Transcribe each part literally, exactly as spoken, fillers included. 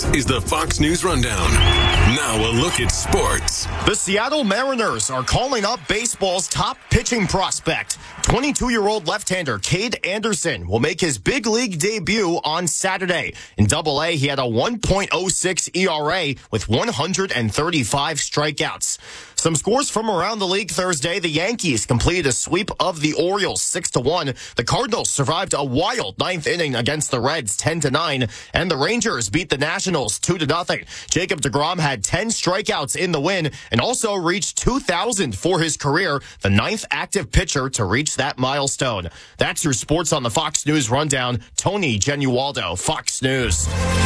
is the Fox News Rundown. Now a look at sports. The Seattle Mariners are calling up baseball's top pitching prospect. twenty-two-year-old left-hander Cade Anderson will make his big league debut on Saturday. In Double A, he had a one point oh six E R A with one hundred thirty-five strikeouts. Some scores from around the league Thursday. The Yankees completed a sweep of the Orioles six to one. The Cardinals survived a wild ninth inning against the Reds ten to nine. And the Rangers beat the Nationals two to nothing. Jacob deGrom had ten strikeouts in the win and also reached two thousand for his career, the ninth active pitcher to reach that milestone. That's your sports on the Fox News Rundown. Tony Genualdo, Fox News.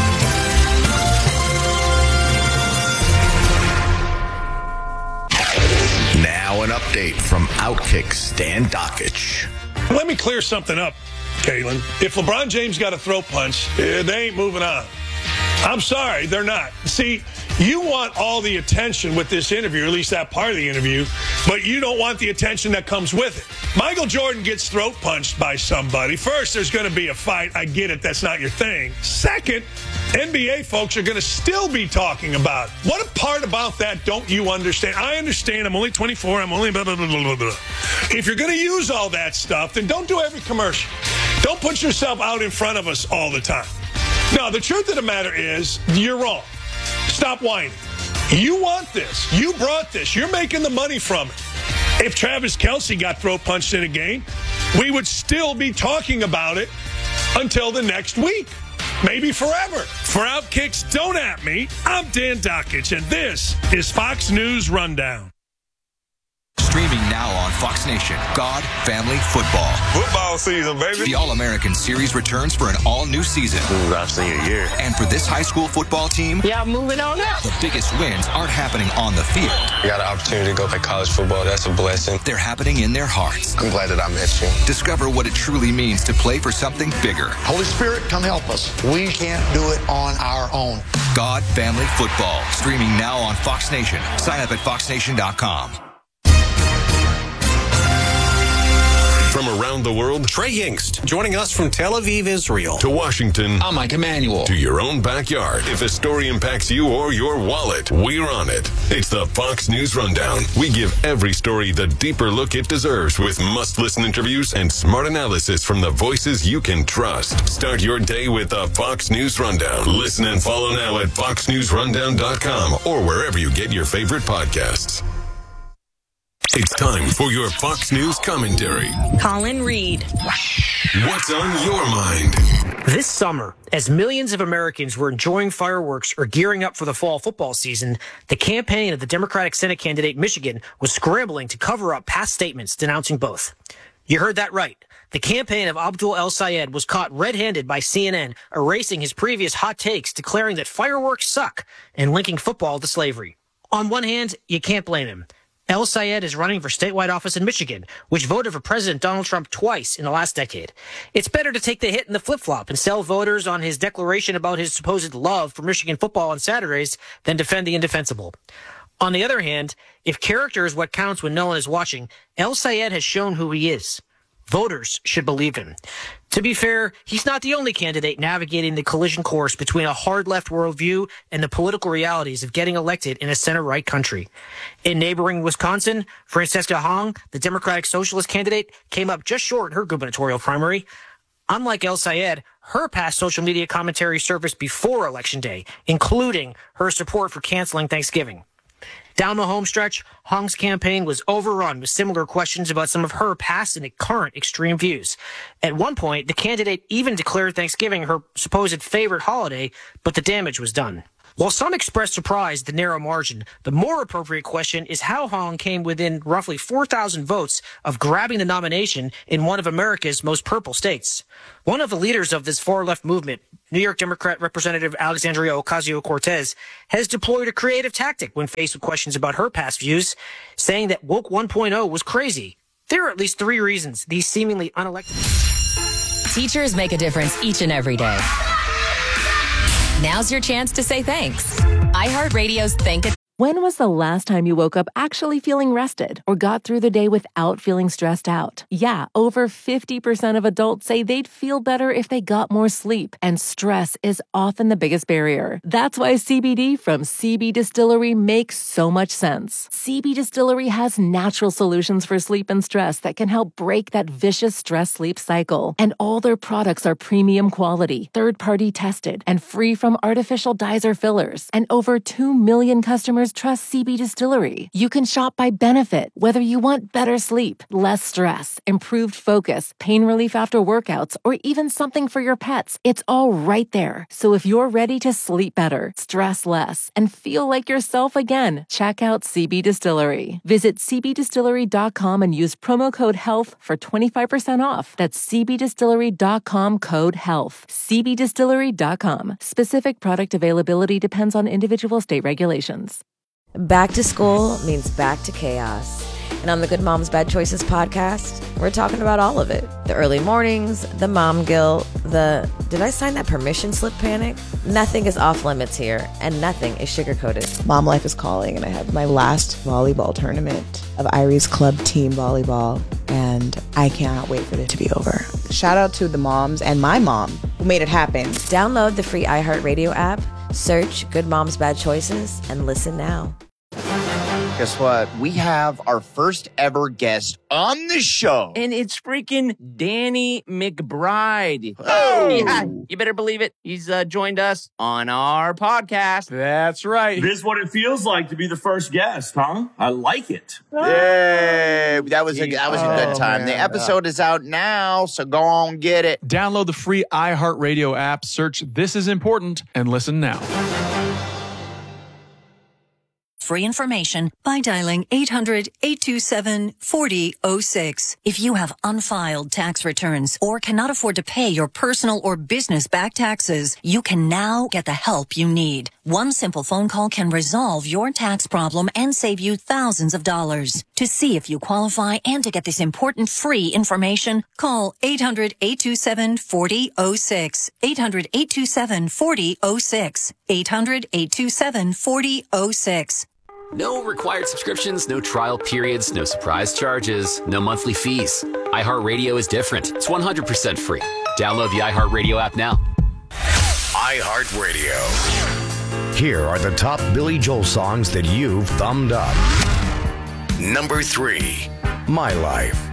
Now an update from Outkick Dan Dakich. Let me clear something up, Caitlin. If LeBron James got a throat punch, eh, they ain't moving on. I'm sorry, they're not. See, you want all the attention with this interview, or at least that part of the interview, but you don't want the attention that comes with it. Michael Jordan gets throat punched by somebody. First, there's going to be a fight. I get it. That's not your thing. Second, N B A folks are going to still be talking about it. What a part about that don't you understand? I understand. I'm only twenty-four. I'm only blah, blah, blah, blah, blah. If you're going to use all that stuff, then don't do every commercial. Don't put yourself out in front of us all the time. No, the truth of the matter is, you're wrong. Stop whining. You want this. You brought this. You're making the money from it. If Travis Kelce got throat punched in a game, we would still be talking about it until the next week. Maybe forever. For Outkick's Don't At Me, I'm Dan Dakich, and this is Fox News Rundown. Streaming now on Fox Nation, God, Family, Football. Football season, baby. The All-American Series returns for an all-new season. Ooh, I've seen a year. And for this high school football team, yeah, moving on up. The biggest wins aren't happening on the field. I got an opportunity to go play college football. That's a blessing. They're happening in their hearts. I'm glad that I met you. Discover what it truly means to play for something bigger. Holy Spirit, come help us. We can't do it on our own. God, Family, Football. Streaming now on Fox Nation. Sign up at fox nation dot com. From around the world, Trey Yingst, joining us from Tel Aviv, Israel. To Washington. I'm Mike Emanuel. To your own backyard. If a story impacts you or your wallet, we're on it. It's the Fox News Rundown. We give every story the deeper look it deserves with must-listen interviews and smart analysis from the voices you can trust. Start your day with the Fox News Rundown. Listen and follow now at fox news rundown dot com or wherever you get your favorite podcasts. It's time for your Fox News commentary. Colin Reed. What's on your mind? This summer, as millions of Americans were enjoying fireworks or gearing up for the fall football season, the campaign of the Democratic Senate candidate in Michigan was scrambling to cover up past statements denouncing both. You heard that right. The campaign of Abdul El-Sayed was caught red-handed by C N N, erasing his previous hot takes, declaring that fireworks suck and linking football to slavery. On one hand, you can't blame him. El-Sayed is running for statewide office in Michigan, which voted for President Donald Trump twice in the last decade. It's better to take the hit and the flip-flop and sell voters on his declaration about his supposed love for Michigan football on Saturdays than defend the indefensible. On the other hand, if character is what counts when no one is watching, El-Sayed has shown who he is. Voters should believe him. To be fair, he's not the only candidate navigating the collision course between a hard left worldview and the political realities of getting elected in a center-right country. In neighboring Wisconsin, Francesca Hong, the Democratic Socialist candidate, came up just short in her gubernatorial primary. Unlike El-Sayed, her past social media commentary surfaced before Election Day, including her support for canceling Thanksgiving. Down the home stretch, Hong's campaign was overrun with similar questions about some of her past and current extreme views. At one point, the candidate even declared Thanksgiving her supposed favorite holiday, but the damage was done. While some expressed surprise at the narrow margin, the more appropriate question is how Hong came within roughly four thousand votes of grabbing the nomination in one of America's most purple states. One of the leaders of this far-left movement, New York Democrat Representative Alexandria Ocasio-Cortez, has deployed a creative tactic when faced with questions about her past views, saying that Woke one point oh was crazy. There are at least three reasons these seemingly unelected... Teachers make a difference each and every day. Now's your chance to say thanks. iHeartRadio's Thank When was the last time you woke up actually feeling rested or got through the day without feeling stressed out? Yeah, over fifty percent of adults say they'd feel better if they got more sleep, and stress is often the biggest barrier. That's why C B D from C B Distillery makes so much sense. C B Distillery has natural solutions for sleep and stress that can help break that vicious stress-sleep cycle. And all their products are premium quality, third-party tested, and free from artificial dyes or fillers. And over two million customers trust C B Distillery. You can shop by benefit, whether you want better sleep, less stress, improved focus, pain relief after workouts, or even something for your pets. It's all right there. So if you're ready to sleep better, stress less, and feel like yourself again, check out C B Distillery. Visit c b distillery dot com and use promo code HEALTH for twenty-five percent off. That's c b distillery dot com code HEALTH. c b distillery dot com. Specific product availability depends on individual state regulations. Back to school means back to chaos. And on the Good Moms Bad Choices podcast, we're talking about all of it. The early mornings, the mom guilt, the did I sign that permission slip panic? Nothing is off limits here, and nothing is sugar-coated. Mom life is calling, and I have my last volleyball tournament of Irie's Club Team Volleyball, and I cannot wait for it to be over. Shout out to the moms and my mom who made it happen. Download the free iHeartRadio app, search Good Moms Bad Choices, and listen now. Guess what? We have our first ever guest on the show. And it's freaking Danny McBride. Oh! Yeah, you better believe it. He's uh, joined us on our podcast. That's right. This is what it feels like to be the first guest, huh? I like it. Yay! That was a, that was a good Oh, time. man. The episode is out now, so go on get it. Download the free iHeartRadio app, search This Is Important, and listen now. Free information by dialing eight hundred, eight two seven, four zero zero six. If you have unfiled tax returns or cannot afford to pay your personal or business back taxes, you can now get the help you need. One simple phone call can resolve your tax problem and save you thousands of dollars. To see if you qualify and to get this important free information, call eight hundred, eight two seven, four zero zero six. eight hundred, eight two seven, four zero zero six. eight hundred, eight two seven, four zero zero six. No required subscriptions, no trial periods, no surprise charges, no monthly fees. iHeartRadio is different. It's one hundred percent free. Download the iHeartRadio app now. iHeartRadio. Here are the top Billy Joel songs that you've thumbed up. Number three, My Life.